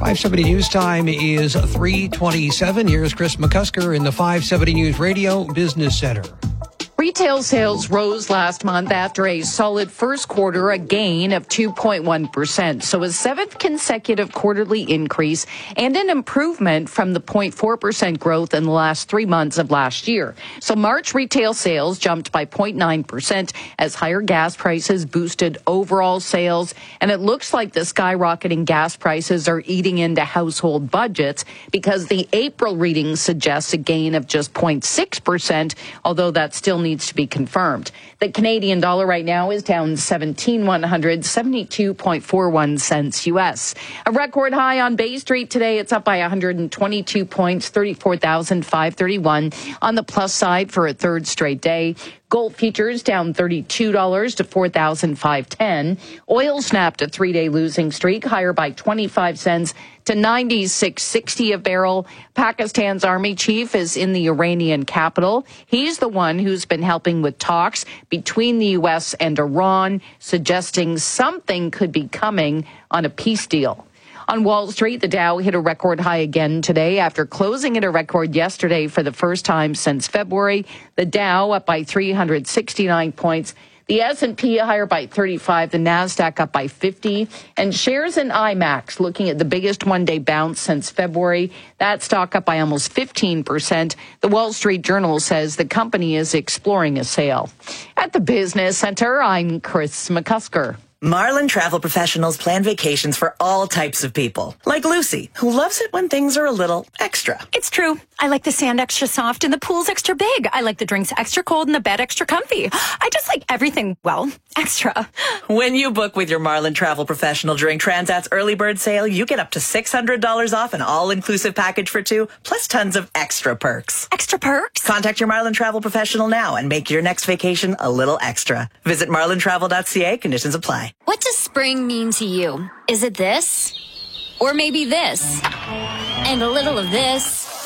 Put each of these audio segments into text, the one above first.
570 News Time is 3:27. Here's Chris McCusker in the 570 News Radio Business Center. Retail sales rose last month after a solid first quarter, a gain of 2.1%. So a seventh consecutive quarterly increase and an improvement from the 0.4% growth in the last 3 months of last year. So March retail sales jumped by 0.9% as higher gas prices boosted overall sales. And it looks like the skyrocketing gas prices are eating into household budgets because the April reading suggests a gain of just 0.6%, although that still needs to be confirmed. The Canadian dollar right now is down 17,100, 72.41 cents U.S. A record high on Bay Street today. It's up by 122 points, 34,531 on the plus side for a third straight day. Gold futures down $32 to $4,510. Oil snapped a three-day losing streak, higher by 25 cents to 96.60 a barrel. Pakistan's army chief is in the Iranian capital. He's the one who's been helping with talks between the U.S. and Iran, suggesting something could be coming on a peace deal. On Wall Street, the Dow hit a record high again today after closing at a record yesterday for the first time since February. The Dow up by 369 points. The S&P higher by 35, the NASDAQ up by 50, and shares in IMAX looking at the biggest one-day bounce since February. That stock up by almost 15%. The Wall Street Journal says the company is exploring a sale. At the Business Center, I'm Chris McCusker. Marlin Travel Professionals plan vacations for all types of people. Like Lucy, who loves it when things are a little extra. It's true. I like the sand extra soft and the pool's extra big. I like the drinks extra cold and the bed extra comfy. I just like everything, well, extra. When you book with your Marlin Travel Professional during Transat's early bird sale, you get up to $600 off an all-inclusive package for two, plus tons of extra perks. Extra perks? Contact your Marlin Travel Professional now and make your next vacation a little extra. Visit marlintravel.ca. Conditions apply. What does spring mean to you? Is it this? Or maybe this? And a little of this?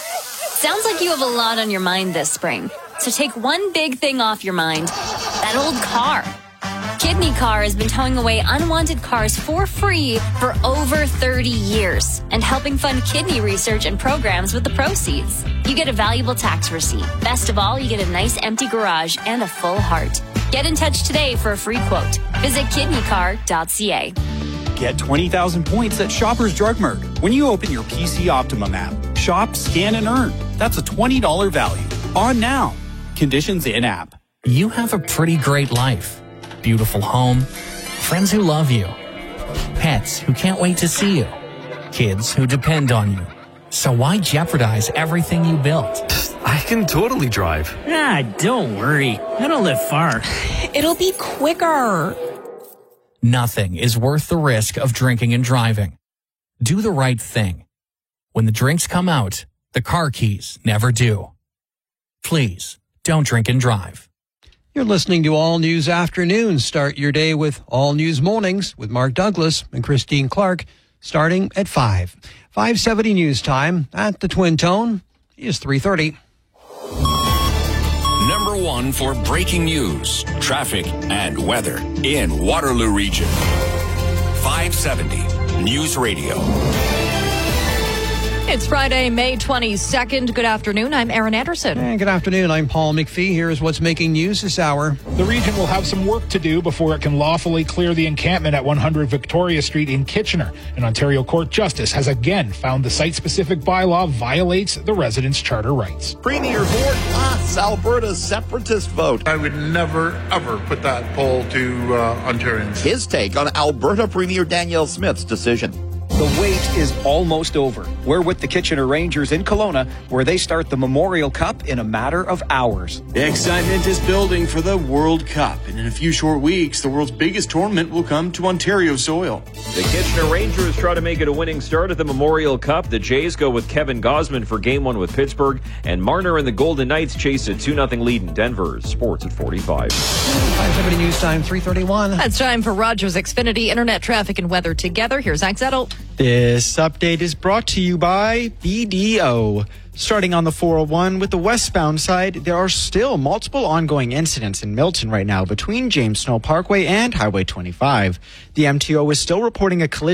Sounds like you have a lot on your mind this spring. So take one big thing off your mind. That old car. Kidney Car has been towing away unwanted cars for free for over 30 years and helping fund kidney research and programs with the proceeds. You get a valuable tax receipt. Best of all, you get a nice empty garage and a full heart. Get in touch today for a free quote. Visit kidneycar.ca. Get 20,000 points at Shoppers Drug Mart when you open your PC Optimum app. Shop, scan, and earn. That's a $20 value. On now. Conditions in app. You have a pretty great life. Beautiful home. Friends who love you. Pets who can't wait to see you. Kids who depend on you. So why jeopardize everything you built? I can totally drive. Ah, don't worry. I don't live far. It'll be quicker. Nothing is worth the risk of drinking and driving. Do the right thing. When the drinks come out, the car keys never do. Please, don't drink and drive. You're listening to All News Afternoons. Start your day with All News Mornings with Mark Douglas and Christine Clark, starting at 5. 570 News Time at the Twin Tone is 3:30. Number one for breaking news, traffic, and weather in Waterloo Region. 570 News Radio. It's Friday, May 22nd. Good afternoon. I'm Erin Anderson. And good afternoon. I'm Paul McPhee. Here's what's making news this hour. The region will have some work to do before it can lawfully clear the encampment at 100 Victoria Street in Kitchener. An Ontario court justice has again found the site-specific bylaw violates the residents' charter rights. Premier Ford lost Alberta's separatist vote. I would never, ever put that poll to Ontarians. His take on Alberta Premier Danielle Smith's decision. The wait is almost over. We're with the Kitchener Rangers in Kelowna, where they start the Memorial Cup in a matter of hours. The excitement is building for the World Cup, and in a few short weeks, the world's biggest tournament will come to Ontario soil. The Kitchener Rangers try to make it a winning start at the Memorial Cup. The Jays go with Kevin Gausman for Game 1 with Pittsburgh, and Marner and the Golden Knights chase a 2-0 lead in Denver. Sports at 45. 570 News Time, 3:31. It's time for Rogers Xfinity Internet Traffic and Weather Together. Here's Zach Zettel. This update is brought to you by BDO. Starting on the 401 with the westbound side, there are still multiple ongoing incidents in Milton right now between James Snow Parkway and Highway 25. The MTO is still reporting a collision